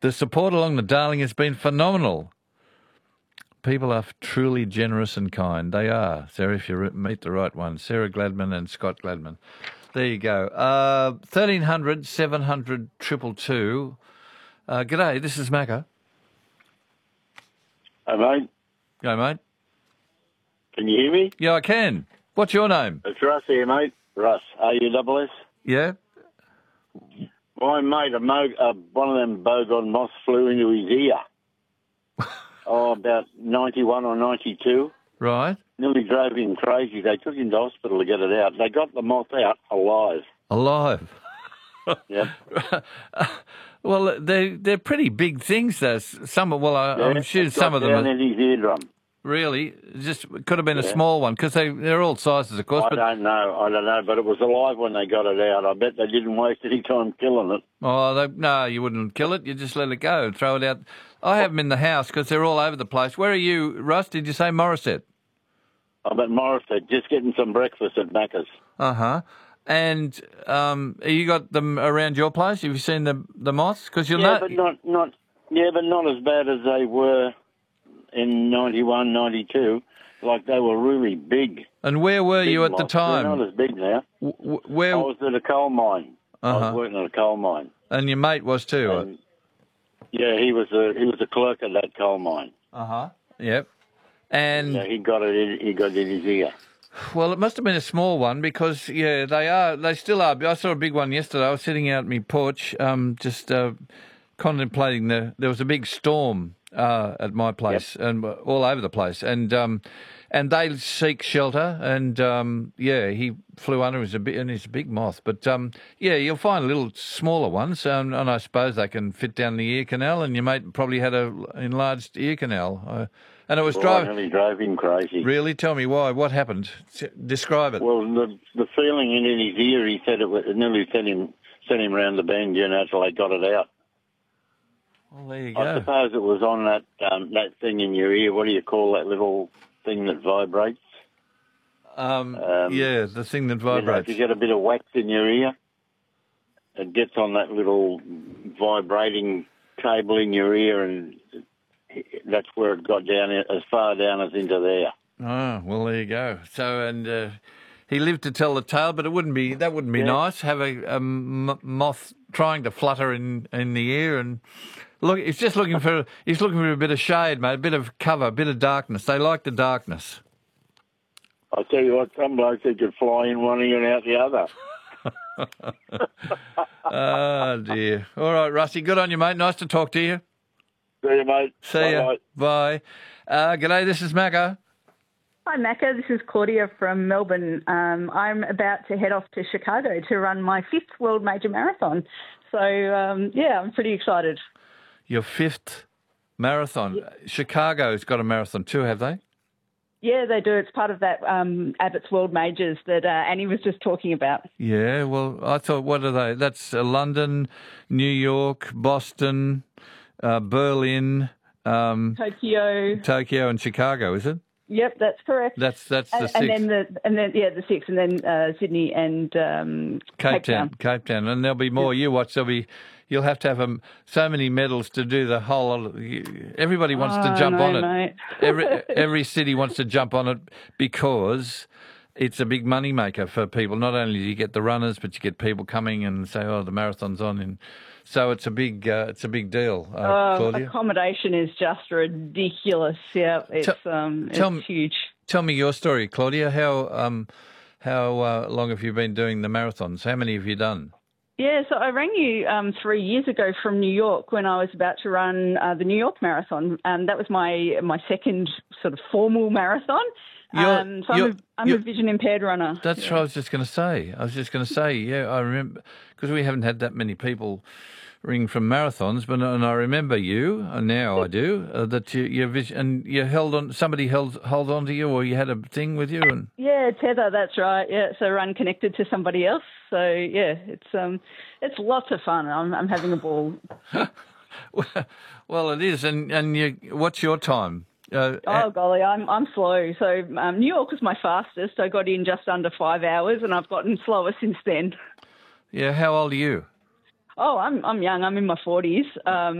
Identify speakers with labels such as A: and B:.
A: The support along the Darling has been phenomenal. People are truly generous and kind. They are, Sarah, if you meet the right one. Sarah Gladman and Scott Gladman. There you go. 1300 700 222. G'day, this is Macca.
B: Hey, mate.
A: Go, mate.
B: Can you hear me?
A: Yeah, I can. What's your name?
B: It's Russ here, mate. Russ. R-U-S-S?
A: Yeah?
B: My mate, one of them bogon moths flew into his ear. About 91 or 92.
A: Right.
B: Nearly drove him crazy. They took him to hospital to get it out. They got the moth out alive.
A: Alive?
B: Yep.
A: Well, they're pretty big things, though. I'm sure some of them
B: down
A: are...
B: in his eardrum.
A: Really? Just could have been a small one, because they're all sizes, of course.
B: I don't know, but it was alive when they got it out. I bet they didn't waste any time killing it.
A: Oh, no, you wouldn't kill it. You just let it go, throw it out. I have them in the house because they're all over the place. Where are you, Russ? Did you say Morisset?
B: I'm at Morisset, just getting some breakfast at Macca's.
A: Uh-huh. And you got them around your place? Have you seen the moths? Because you'll know...
B: but not as bad as they were in 91, 92. Like, they were really big.
A: And where were you at the time?
B: They're not as big now.
A: Where?
B: I was at a coal mine.
A: Uh-huh.
B: I was working at a coal mine.
A: And your mate was too?
B: And, yeah, he was a clerk at that coal mine.
A: Uh-huh. Yep. And...
B: Yeah, he got it in his ear.
A: Well, it must have been a small one because, they still are. I saw a big one yesterday. I was sitting out at my porch just contemplating there was a big storm at my place and all over the place. And they seek shelter and, he flew under. He's a big moth. But, you'll find little smaller ones and I suppose they can fit down the ear canal and your mate probably had an enlarged ear canal. And it was
B: nearly drove him crazy.
A: Really? Tell me why. What happened? Describe it.
B: Well, the feeling in his ear, he said it nearly sent him round the bend, until they got it out.
A: Well, there you go.
B: I suppose it was on that thing in your ear. What do you call that little thing that vibrates?
A: The thing that vibrates.
B: If you get a bit of wax in your ear, it gets on that little vibrating cable in your ear and... That's where it got down, as far down as into there.
A: Oh, well, there you go. So, and he lived to tell the tale, but that wouldn't be nice. Have a moth trying to flutter in the air, and look, he's looking for a bit of shade, mate, a bit of cover, a bit of darkness. They like the darkness.
B: I tell you what, some blokes they could fly in one ear and out the other.
A: Oh dear. All right, Rusty, good on you, mate. Nice to talk to you.
B: See you, mate.
A: See ya. Bye. G'day, this is Macca.
C: Hi, Macca. This is Claudia from Melbourne. I'm about to head off to Chicago to run my 5th World Major Marathon. So, I'm pretty excited.
A: Your 5th marathon. Yeah. Chicago's got a marathon too, have they?
C: Yeah, they do. It's part of that Abbott's World Majors that Annie was just talking about.
A: Yeah, well, I thought, what are they? That's London, New York, Boston... Berlin, Tokyo, and Chicago, is it?
C: Yep, that's correct.
A: That's the 6th.
C: The 6th, and then Sydney and Cape Town.
A: Cape Town, and there'll be more. Yep. You watch. You'll have to have so many medals to do the whole. Everybody wants to jump on it.
C: Mate.
A: Every city wants to jump on it because it's a big money maker for people. Not only do you get the runners, but you get people coming and say, "Oh, the marathon's on." So it's a big deal, Claudia.
C: Accommodation is just ridiculous. Yeah, it's huge.
A: Tell me your story, Claudia. How long have you been doing the marathons? How many have you done?
C: Yeah, so I rang you 3 years ago from New York when I was about to run the New York Marathon. That was my second sort of formal marathon. I'm a vision-impaired runner.
A: That's what I was just going to say. Yeah, I remember, because we haven't had that many people ring from marathons, and I remember you, and now I do, that your vision, and you held on, somebody held on to you, or you had a thing with you? And
C: yeah, Tether, that's right. Yeah, so run connected to somebody else. So, yeah, it's lots of fun. I'm having a ball.
A: Well, it is. And what's your time?
C: Golly, I'm slow. So New York was my fastest. I got in just under 5 hours, and I've gotten slower since then.
A: Yeah, how old are you?
C: Oh, I'm young. I'm in my 40s.